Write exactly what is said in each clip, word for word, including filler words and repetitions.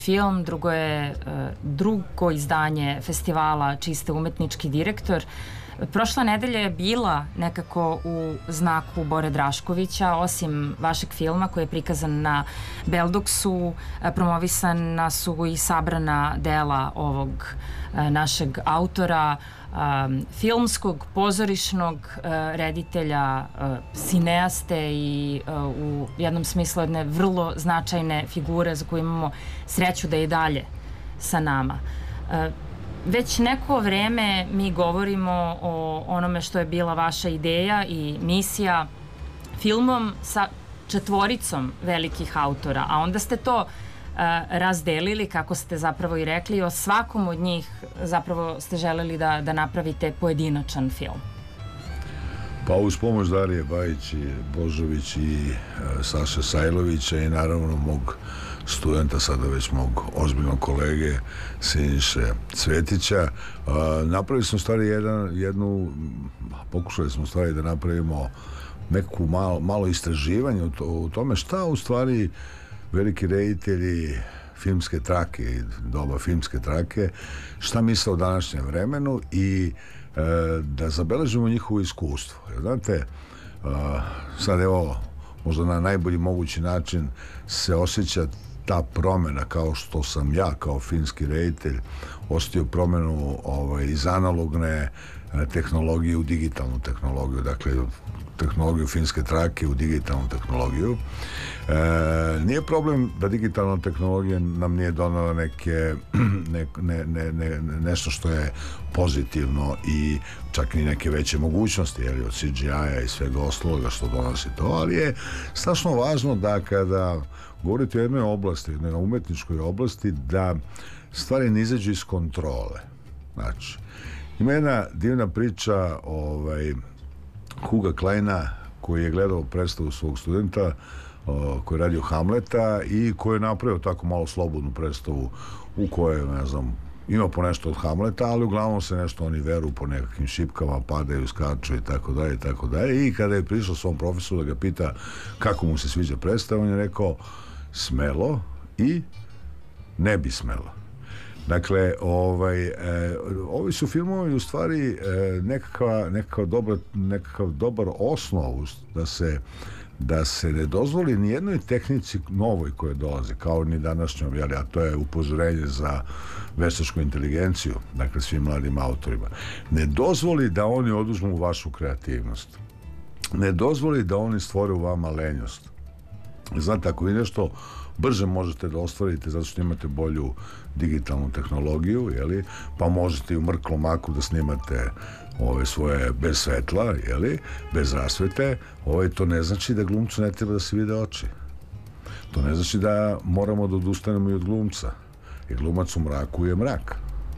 film, drugo je drugo izdanje festivala čiji ste umetnički direktor. Prošla nedelja je bila nekako u znaku Bore Draškovića, osim vašeg filma koji je prikazan na Beldoksu, promovisana su i sabrana dela ovog našeg autora, filmskog, pozorišnog reditelja, sineaste i u jednom smislu jedne vrlo značajne figure za koju imamo sreću da je i dalje sa nama. Već neko vreme mi govorimo o onome što je bila vaša ideja i misija, filmom sa četvoricom velikih autora, a onda ste to razdelili, kako ste zapravo i rekli, o svakom od njih zapravo ste želeli da, da napravite pojedinačan film. Pa uz pomoć Darije Bajić i Božović i e, Saše Sajlovića i naravno mog studenta, sada već mog ozbiljnog kolege Siniše Cvetića, a, napravili smo stvari jedan, jednu, pokušali smo stvari da napravimo neku malo, malo istraživanje u, to, u tome šta u stvari veliki reditelji filmske trake i doba filmske trake šta misle o današnjem vremenu i e, da zabeležimo njihovo iskustvo. Znate, a, sad evo možda na najbolji mogući način se osjeća ta promjena, kao što sam ja kao filmski reditelj osjetio promjenu ovaj, iz analogne tehnologije u digitalnu tehnologiju, dakle tehnologiju filmske trake u digitalnu tehnologiju. E, nije problem da digitalna tehnologija nam nije donala neke ne, ne, ne, ne, nešto što je pozitivno i čak i neke veće mogućnosti, jer od C G I-a i svega ostaloga što donosi to, ali je strašno važno da kada govorite o jednoj oblasti, jednoj umetničkoj oblasti, da stvari ne izađu iz kontrole. Znači, ima jedna divna priča ovaj, Huga Kleina, koji je gledao predstavu svog studenta, o, koji je radio Hamleta i koji je napravio tako malo slobodnu predstavu u kojoj, ne znam, ima po nešto od Hamleta, ali uglavnom se nešto oni veru po nekakvim šipkama, padaju, skaču i tako dalje i tako dalje. I kada je prišao svom profesoru da ga pita kako mu se sviđa predstava, on je rekao smelo i ne bi smelo. Dakle, ovaj, e, ovi su filmovi u stvari e, nekakav, nekakav, dobar, nekakav dobar osnov da se, da se ne dozvoli ni jednoj tehnici novoj koje dolaze, kao ni današnjom, jeli, a to je upozorenje za veštačku inteligenciju, dakle svim mladim autorima. Ne dozvoli da oni oduzmu vašu kreativnost. Ne dozvoli da oni stvore u vama lenjost. Znate, ako vi nešto brže možete da ostvarite zato što imate bolju digitalnu tehnologiju, jeli, pa možete i u mrklom maku da snimate ove svoje bez svetla, jeli, bez rasvete, ove, to ne znači da glumcu ne treba da se vide oči. To ne znači da moramo da odustanemo i od glumca. Jer glumac u mraku je mrak.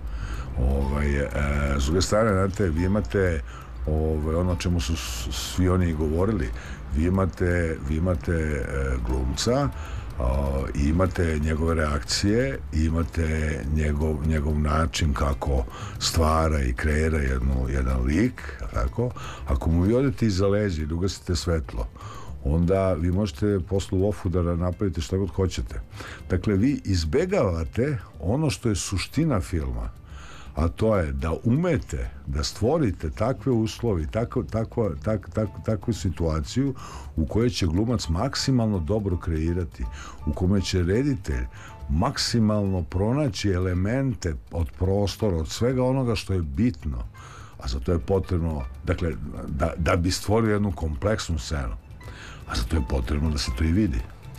Ovaj, e, s druge strane, znate, vi imate ovaj, ono čemu su svi oni govorili, vi imate, vi imate e, glumca, Uh, i imate njegove reakcije, imate njegov, njegov način kako stvara i kreira jednu, jedan lik, tako? Ako mu vi odete iza leđa i ugasite svetlo, onda vi možete posle u ofu da napravite šta god hoćete. Dakle, vi izbegavate ono što je suština filma, a to je da umete da stvorite takve uslovi, tako, tako, tak, tak, takvu situaciju u kojoj će glumac maksimalno dobro kreirati, u kome će reditelj maksimalno pronaći elemente od prostora, od svega onoga što je bitno, a za to je potrebno, dakle, da, da bi stvorio jednu kompleksnu scenu, a za to je potrebno da se to i vidi.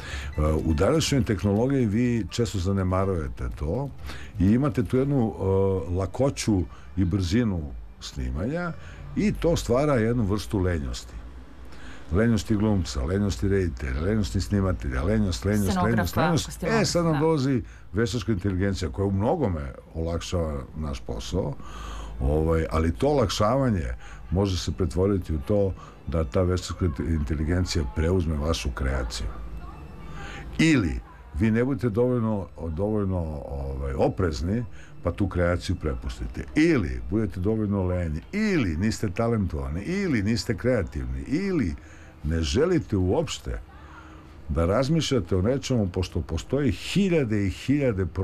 U današnjoj tehnologiji vi često zanemarujete to i imate tu jednu uh, lakoću i brzinu snimanja i to stvara jednu vrstu lenjosti. Lenjosti glumca, lenjosti reditelja, lenjosti snimatelja, lenjost, lenjost, lenjost, lenjost. E, sad nam dolazi veštačka inteligencija koja u mnogome olakšava naš posao, ovaj, ali to olakšavanje može se pretvoriti u to da ta veštačka inteligencija preuzme vašu kreaciju. Ili vi ne budete dovoljno, dovoljno ovaj, oprezni, pa tu kreaciju prepustite. Ili budete dovoljno lenji, ili niste talentovani, ili niste kreativni, ili ne želite uopšte da razmišljate o nečemu, pošto postoji hiljade i hiljade